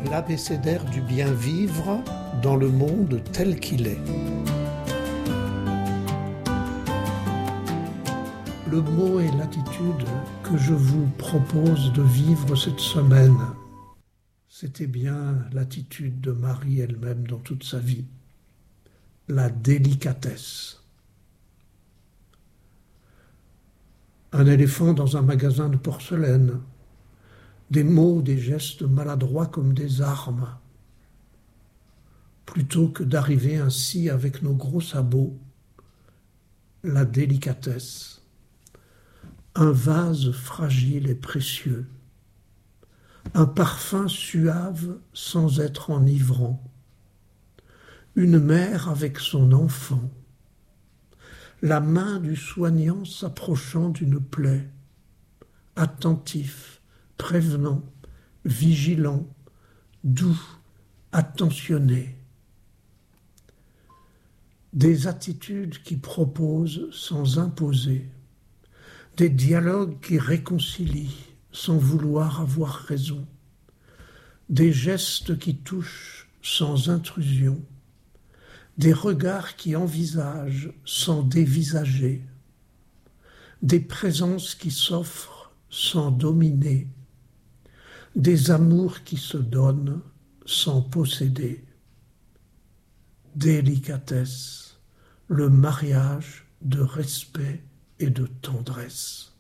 L'abécédaire du bien vivre dans le monde tel qu'il est. Le mot et l'attitude que je vous propose de vivre cette semaine, c'était bien l'attitude de Marie elle-même dans toute sa vie, la délicatesse. Un éléphant dans un magasin de porcelaine, des mots, des gestes maladroits comme des armes. Plutôt que d'arriver ainsi avec nos gros sabots, la délicatesse. Un vase fragile et précieux. Un parfum suave sans être enivrant. Une mère avec son enfant. La main du soignant s'approchant d'une plaie. Attentif, prévenant, vigilant, doux, attentionné. Des attitudes qui proposent sans imposer, des dialogues qui réconcilient sans vouloir avoir raison, des gestes qui touchent sans intrusion, des regards qui envisagent sans dévisager, des présences qui s'offrent sans dominer, des amours qui se donnent sans posséder. Délicatesse, le mariage de respect et de tendresse.